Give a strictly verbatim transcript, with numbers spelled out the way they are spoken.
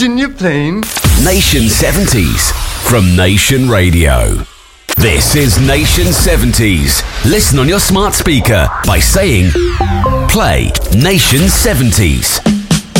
in your plane. Nation seventies from Nation Radio. This is Nation seventies. Listen on your smart speaker by saying, play Nation seventies.